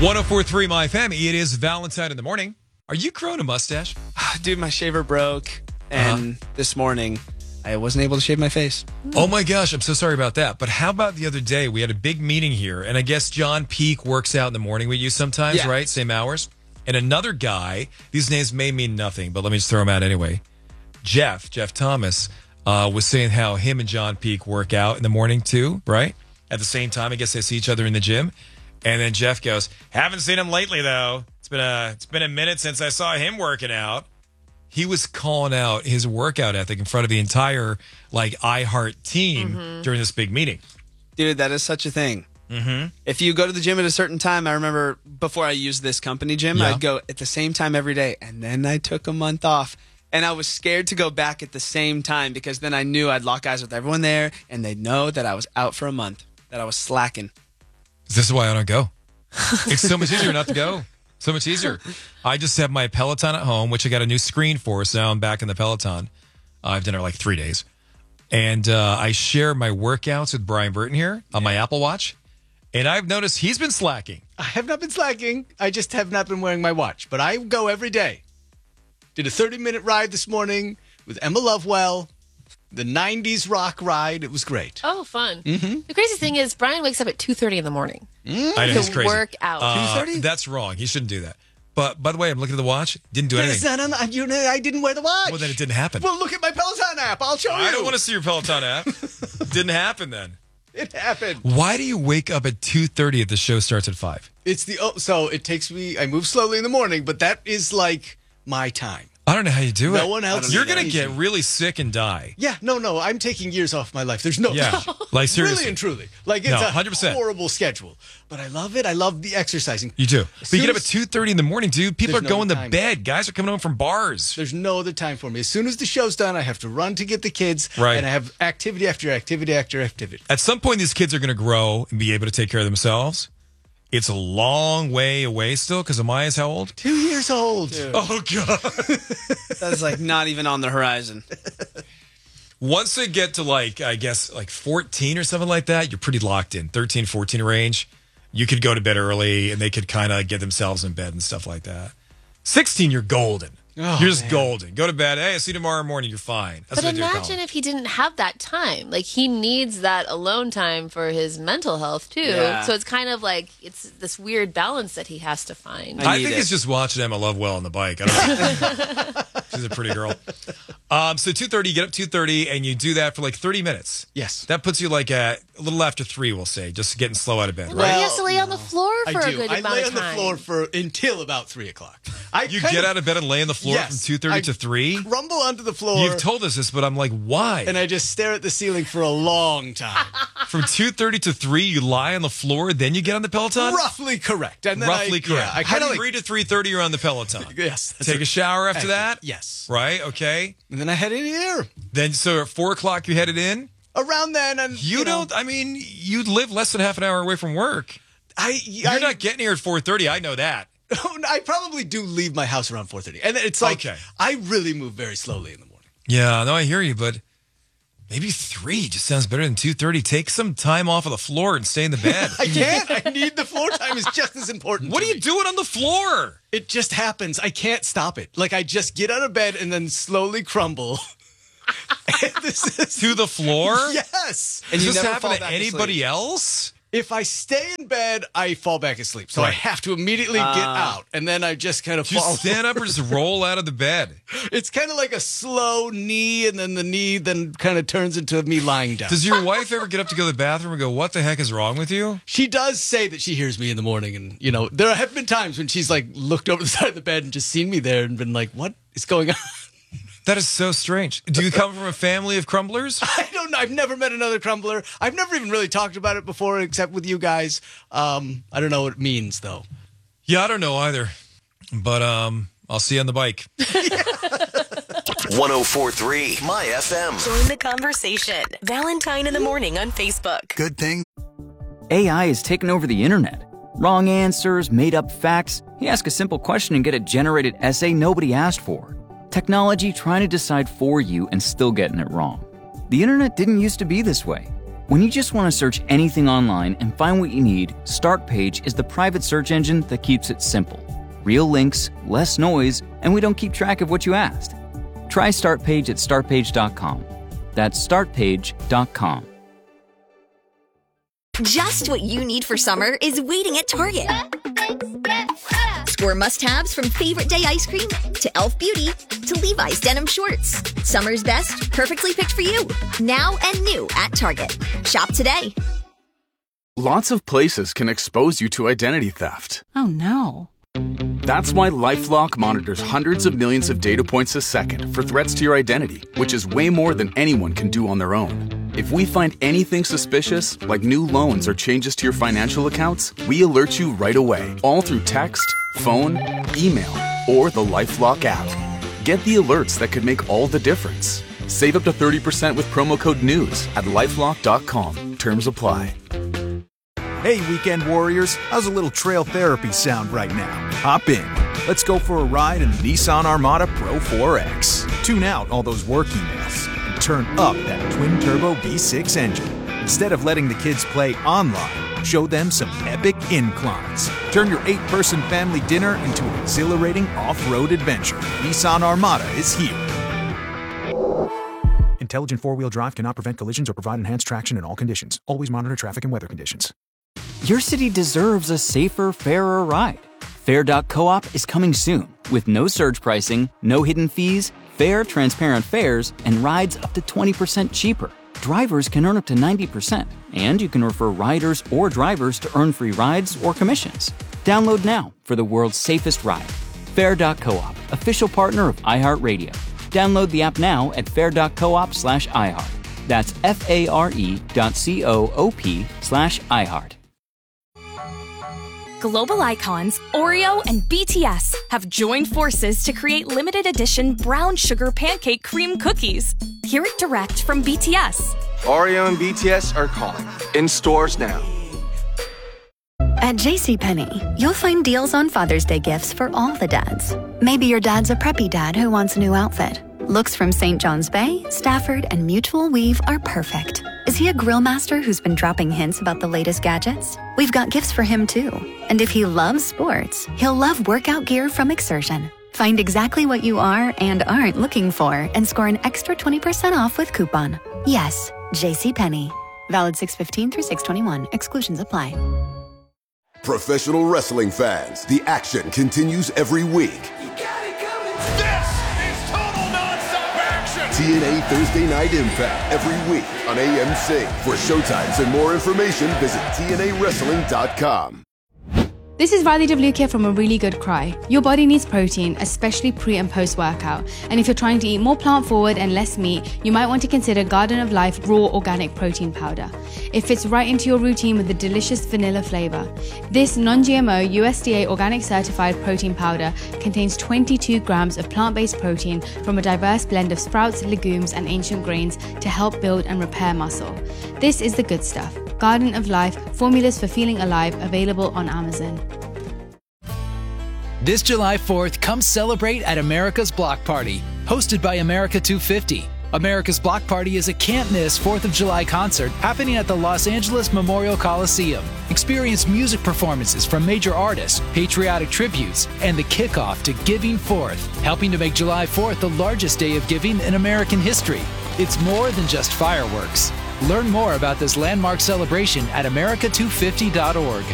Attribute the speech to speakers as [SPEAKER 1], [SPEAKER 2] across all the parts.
[SPEAKER 1] 104.3 My Family. It is Valentine in the morning. Are you growing a mustache?
[SPEAKER 2] Dude, my shaver broke, and this morning I wasn't able to shave my face.
[SPEAKER 1] Oh my gosh, I'm so sorry about that. But how about the other day? We had a big meeting here, and I guess John Peak works out in the morning with you sometimes,
[SPEAKER 2] Yeah.
[SPEAKER 1] right? Same hours. And another guy, these names may mean nothing, but let me just throw them out anyway. Jeff Thomas, was saying how him and John Peak work out in the morning too, right? At the same time, I guess they see each other in the gym. And then Jeff goes, haven't seen him lately, though. It's been a minute since I saw him working out. He was calling out his workout ethic in front of the entire iHeart team during this big meeting.
[SPEAKER 2] Dude, that is such a thing. Mm-hmm. If you go to the gym at a certain time, I remember before I used this company gym,
[SPEAKER 1] Yeah.
[SPEAKER 2] I'd go at the same time every day. And then I took a month off. And I was scared to go back at the same time because then I knew I'd lock eyes with everyone there and they'd know that I was out for a month, that I was slacking.
[SPEAKER 1] This is why I don't go. It's so much easier not to go. So much easier. I just have my Peloton at home, which I got a new screen for, so now I'm back in the Peloton. I've done it 3 days. And I share my workouts with Brian Burton here on my Apple Watch. And I've noticed he's been slacking.
[SPEAKER 3] I have not been slacking. I just have not been wearing my watch. But I go every day. Did a 30-minute ride this morning with Emma Lovewell. The 90s rock ride. It was great.
[SPEAKER 4] Oh, fun. Mm-hmm. The crazy thing is Brian wakes up at 2:30 in the morning
[SPEAKER 1] I know, he's
[SPEAKER 4] to
[SPEAKER 1] crazy.
[SPEAKER 4] work out.
[SPEAKER 3] 2:30?
[SPEAKER 1] That's wrong. He shouldn't do that. But by the way, I'm looking at the watch. Didn't do
[SPEAKER 3] But
[SPEAKER 1] anything.
[SPEAKER 3] it's not on, I didn't wear the watch.
[SPEAKER 1] Well, then it didn't happen.
[SPEAKER 3] Well, look at my Peloton app. I'll show you.
[SPEAKER 1] I don't want to see your Peloton app. Didn't happen then.
[SPEAKER 3] It happened.
[SPEAKER 1] Why do you wake up at 2:30 if the show starts at 5?
[SPEAKER 3] So it takes me, I move slowly in the morning, but that is my time.
[SPEAKER 1] I don't know how you do it.
[SPEAKER 3] No one else
[SPEAKER 1] You're
[SPEAKER 3] does.
[SPEAKER 1] going to get really sick and die.
[SPEAKER 3] Yeah, no, I'm taking years off my life. There's no
[SPEAKER 1] Yeah, seriously.
[SPEAKER 3] Really and truly. It's
[SPEAKER 1] No,
[SPEAKER 3] a
[SPEAKER 1] 100%.
[SPEAKER 3] horrible schedule. But I love it. I love the exercising.
[SPEAKER 1] You do. But you get up
[SPEAKER 3] soon
[SPEAKER 1] at 2:30 in the morning, dude. People are
[SPEAKER 3] There's no
[SPEAKER 1] going to
[SPEAKER 3] time.
[SPEAKER 1] bed. Guys are coming home from bars.
[SPEAKER 3] There's no other time for me. As soon as the show's done, I have to run to get the kids.
[SPEAKER 1] Right.
[SPEAKER 3] And I have activity after activity after activity.
[SPEAKER 1] At some point, these kids are going to grow and be able to take care of themselves. It's a long way away still because Amaya's how old?
[SPEAKER 3] 2 years old.
[SPEAKER 1] Oh, God.
[SPEAKER 2] That's not even on the horizon.
[SPEAKER 1] Once they get to I guess 14 or something like that, you're pretty locked in. 13, 14 range. You could go to bed early and they could kind of get themselves in bed and stuff like that. 16, you're golden.
[SPEAKER 3] Oh,
[SPEAKER 1] you're just
[SPEAKER 3] man.
[SPEAKER 1] golden. Go to bed. Hey, I'll see you tomorrow morning. You're fine. That's
[SPEAKER 4] But
[SPEAKER 1] what I do at
[SPEAKER 4] imagine
[SPEAKER 1] college.
[SPEAKER 4] if he didn't have that time. He needs that alone time for his mental health, too.
[SPEAKER 2] Yeah.
[SPEAKER 4] So it's kind of it's this weird balance that he has to find.
[SPEAKER 2] I
[SPEAKER 1] I
[SPEAKER 2] need
[SPEAKER 1] think
[SPEAKER 2] it.
[SPEAKER 1] it's just watching Emma Lovewell on the bike. I don't know. She's a pretty girl. So 2:30, you get up 2:30, and you do that for 30 minutes.
[SPEAKER 3] Yes.
[SPEAKER 1] That puts you at a little after 3, we'll say, just getting slow out of bed,
[SPEAKER 4] But
[SPEAKER 1] right?
[SPEAKER 4] he has to lay on the floor for
[SPEAKER 3] I
[SPEAKER 4] a
[SPEAKER 3] do.
[SPEAKER 4] good
[SPEAKER 3] I
[SPEAKER 4] amount
[SPEAKER 3] lay
[SPEAKER 4] of
[SPEAKER 3] on the
[SPEAKER 4] time.
[SPEAKER 3] floor until about 3 o'clock.
[SPEAKER 1] You get out of bed and lay on the floor
[SPEAKER 3] Yes.
[SPEAKER 1] from 2:30 to 3?
[SPEAKER 3] Rumble onto the floor.
[SPEAKER 1] You've told us this, but I'm like, why?
[SPEAKER 3] and I just stare at the ceiling for a long time.
[SPEAKER 1] From 2:30 to 3, you lie on the floor, then you get on the Peloton?
[SPEAKER 3] Roughly correct. And then
[SPEAKER 1] Roughly correct.
[SPEAKER 3] Yeah, I
[SPEAKER 1] How
[SPEAKER 3] kind
[SPEAKER 1] do
[SPEAKER 3] of
[SPEAKER 1] you read to 3:30? You're on the Peloton.
[SPEAKER 3] Yes. that's
[SPEAKER 1] Take
[SPEAKER 3] it.
[SPEAKER 1] a shower after that?
[SPEAKER 3] Yes.
[SPEAKER 1] Right, okay.
[SPEAKER 3] And then I head in here.
[SPEAKER 1] Then, so at 4 o'clock, you headed in?
[SPEAKER 3] Around then, and
[SPEAKER 1] You don't, you live less than half an hour away from work. You're not getting here at 4:30. I know that.
[SPEAKER 3] I probably do leave my house around 4:30, and it's
[SPEAKER 1] Okay.
[SPEAKER 3] I really move very slowly in the morning.
[SPEAKER 1] Yeah, no, I hear you, but maybe 3 just sounds better than 2:30. Take some time off of the floor and stay in the bed.
[SPEAKER 3] I can't. I need the floor time is just as important.
[SPEAKER 1] What
[SPEAKER 3] to
[SPEAKER 1] are you
[SPEAKER 3] me.
[SPEAKER 1] doing on the floor?
[SPEAKER 3] It just happens. I can't stop it. I just get out of bed and then slowly crumble. And this is
[SPEAKER 1] To the floor?
[SPEAKER 3] yes.
[SPEAKER 2] And
[SPEAKER 1] Does
[SPEAKER 2] you
[SPEAKER 1] this
[SPEAKER 2] never
[SPEAKER 1] happen
[SPEAKER 2] fall
[SPEAKER 1] to
[SPEAKER 2] back
[SPEAKER 1] anybody
[SPEAKER 2] asleep.
[SPEAKER 1] else?
[SPEAKER 3] If I stay in bed, I fall back asleep. So I
[SPEAKER 1] Right.
[SPEAKER 3] have to immediately get out, and then I just kind of
[SPEAKER 1] Do you
[SPEAKER 3] fall.
[SPEAKER 1] stand up or just roll out of the bed?
[SPEAKER 3] It's kind of like a slow knee, and then the knee then kind of turns into me lying down.
[SPEAKER 1] Does your wife ever get up to go to the bathroom and go, what the heck is wrong with you?
[SPEAKER 3] She does say that she hears me in the morning, and there have been times when she's looked over the side of the bed and just seen me there and been like, "What is going on?"
[SPEAKER 1] That is so strange. Do you come from a family of crumblers?
[SPEAKER 3] I don't know. I've never met another crumbler. I've never even really talked about it before, except with you guys. I don't know what it means though.
[SPEAKER 1] Yeah, I don't know either. But I'll see you on the bike.
[SPEAKER 5] 104.3 My FM.
[SPEAKER 6] Join the conversation. Valentine in the Morning on Facebook.
[SPEAKER 7] Good thing.
[SPEAKER 8] AI has taken over the internet. Wrong answers, made up facts. You ask a simple question and get a generated essay nobody asked for. Technology trying to decide for you and still getting it wrong. The internet didn't used to be this way. When you just want to search anything online and find what you need, Startpage is the private search engine that keeps it simple. Real links, less noise, and we don't keep track of what you asked. Try Startpage at startpage.com. That's startpage.com.
[SPEAKER 7] Just what you need for summer is waiting at Target. Score must-haves from Favorite Day ice cream to Elf Beauty to Levi's denim shorts. Summer's best, perfectly picked for you. Now and new at Target. Shop today.
[SPEAKER 9] Lots of places can expose you to identity theft.
[SPEAKER 10] Oh no.
[SPEAKER 9] That's why LifeLock monitors hundreds of millions of data points a second for threats to your identity, which is way more than anyone can do on their own. If we find anything suspicious, like new loans or changes to your financial accounts, we alert you right away, all through text, phone, email, or the LifeLock app. Get the alerts that could make all the difference. Save up to 30% with promo code NEWS at LifeLock.com. Terms apply.
[SPEAKER 11] Hey, weekend warriors, how's a little trail therapy sound right now? Hop in. Let's go for a ride in the Nissan Armada Pro 4X. Tune out all those work emails and turn up that twin-turbo V6 engine. Instead of letting the kids play online, show them some epic inclines. Turn your 8-person family dinner into an exhilarating off-road adventure. Nissan Armada is here. Intelligent four-wheel drive cannot prevent collisions or provide enhanced traction in all conditions. Always monitor traffic and weather conditions.
[SPEAKER 8] Your city deserves a safer, fairer ride. Fair.coop is coming soon with no surge pricing, no hidden fees, fair, transparent fares, and rides up to 20% cheaper. Drivers can earn up to 90%, and you can refer riders or drivers to earn free rides or commissions. Download now for the world's safest ride. Fair.coop, official partner of iHeartRadio. Download the app now at fair.coop/iHeart. That's FARE.coop/iHeart.
[SPEAKER 12] Global icons Oreo and BTS have joined forces to create limited edition brown sugar pancake cream cookies. Hear it direct from BTS.
[SPEAKER 13] Oreo and BTS are calling. In stores now.
[SPEAKER 14] At JCPenney, you'll find deals on Father's Day gifts for all the dads. Maybe your dad's a preppy dad who wants a new outfit. Looks from St. John's Bay, Stafford, and Mutual Weave are perfect. Is he a grill master who's been dropping hints about the latest gadgets? We've got gifts for him too. And if he loves sports, he'll love workout gear from Exertion. Find exactly what you are and aren't looking for and score an extra 20% off with coupon. Yes, JCPenney. Valid 6/15 through 6/21. Exclusions apply.
[SPEAKER 15] Professional wrestling fans, the action continues every week. TNA Thursday Night Impact every week on AMC. For showtimes and more information, visit TNAWrestling.com.
[SPEAKER 16] This is Riley DeVlukia from A Really Good Cry. Your body needs protein, especially pre- and post-workout. And if you're trying to eat more plant-forward and less meat, you might want to consider Garden of Life Raw Organic Protein Powder. It fits right into your routine with a delicious vanilla flavor. This non-GMO, USDA organic certified protein powder contains 22 grams of plant-based protein from a diverse blend of sprouts, legumes, and ancient grains to help build and repair muscle. This is the good stuff. Garden of Life, formulas for feeling alive, available on Amazon.
[SPEAKER 17] This July 4th, come celebrate at America's Block Party, hosted by America 250. America's Block Party is a can't-miss 4th of July concert happening at the Los Angeles Memorial Coliseum. Experience music performances from major artists, patriotic tributes, and the kickoff to Giving Forth, helping to make July 4th the largest day of giving in American history. It's more than just fireworks. Learn more about this landmark celebration at america250.org.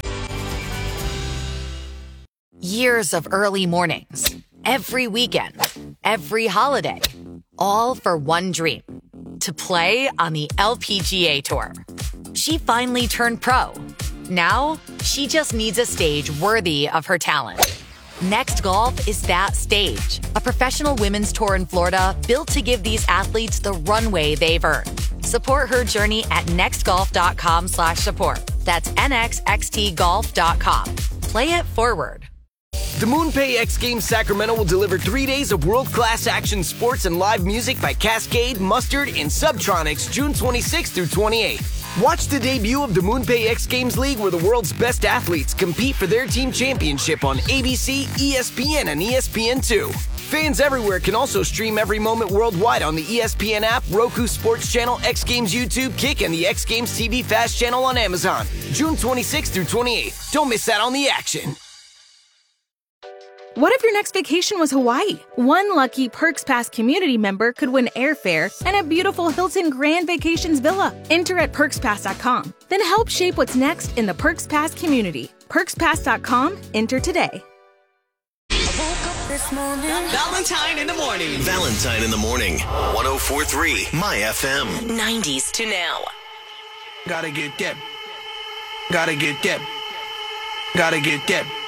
[SPEAKER 18] Years of early mornings, every weekend, every holiday, all for one dream, to play on the LPGA Tour. She finally turned pro. Now, she just needs a stage worthy of her talent. Next Golf is that stage, a professional women's tour in Florida built to give these athletes the runway they've earned. Support her journey at nextgolf.com/support. That's nxxtgolf.com. Play it forward.
[SPEAKER 19] The MoonPay X Games Sacramento will deliver 3 days of world-class action sports and live music by Cascade, Mustard, and Subtronics June 26th through 28th. Watch the debut of the MoonPay X Games League, where the world's best athletes compete for their team championship on ABC, ESPN, and ESPN2. Fans everywhere can also stream every moment worldwide on the ESPN app, Roku Sports Channel, X Games YouTube, Kick, and the X Games TV Fast channel on Amazon. June 26th through 28th. Don't miss out on the action.
[SPEAKER 10] What if your next vacation was Hawaii? One lucky Perks Pass community member could win airfare and a beautiful Hilton Grand Vacations villa. Enter at PerksPass.com. Then help shape what's next in the Perks Pass community. PerksPass.com. Enter today.
[SPEAKER 6] Valentine in the morning.
[SPEAKER 5] Valentine in the morning. 104.3 My FM.
[SPEAKER 6] 90s to now.
[SPEAKER 20] Gotta get that. Gotta get that. Gotta get that.